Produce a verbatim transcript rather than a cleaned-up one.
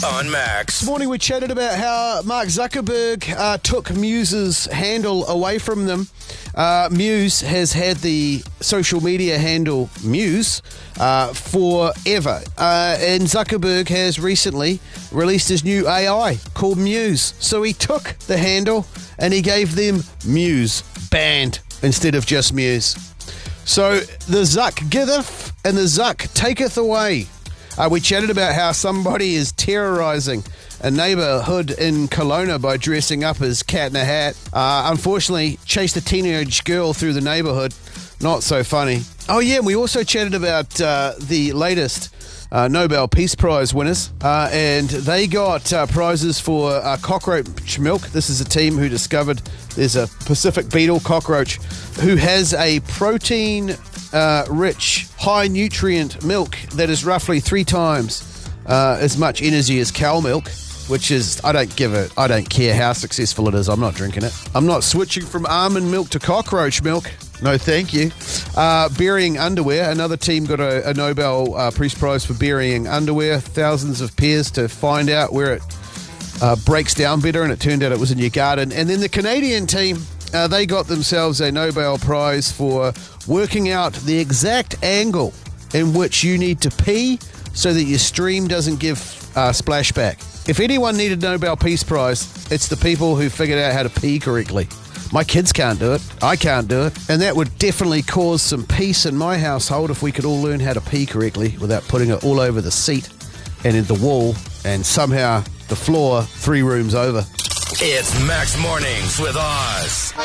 on Max. This morning we chatted about how Mark Zuckerberg uh, took Muse's handle away from them. Uh, Muse has had the social media handle Muse uh, forever. Uh, and Zuckerberg has recently released his new A I called Muse. So he took the handle and he gave them Muse, banned, instead of just Muse. So the Zuck giveth and the Zuck taketh away. Uh, we chatted about how somebody is terrorising a neighbourhood in Kelowna by dressing up as Cat in a Hat. Uh, unfortunately, chased a teenage girl through the neighbourhood. Not so funny. Oh yeah, we also chatted about uh, the latest uh, Nobel Peace Prize winners, uh, and they got uh, prizes for uh, cockroach milk. This is a team who discovered there's a Pacific beetle cockroach who has a protein Uh, rich, high nutrient milk that is roughly three times uh, as much energy as cow milk, which is, I don't give a, I don't care how successful it is, I'm not drinking it. I'm not switching from almond milk to cockroach milk. No, thank you. Uh, burying underwear. Another team got a, a Nobel uh, Peace Prize for burying underwear. Thousands of pairs to find out where it uh, breaks down better, and it turned out it was in your garden. And then the Canadian team, Uh, they got themselves a Nobel Prize for working out the exact angle in which you need to pee so that your stream doesn't give uh, splashback. If anyone needed a Nobel Peace Prize, it's the people who figured out how to pee correctly. My kids can't do it. I can't do it. And that would definitely cause some peace in my household if we could all learn how to pee correctly without putting it all over the seat and in the wall and somehow the floor three rooms over. It's Max Mornings with Oz.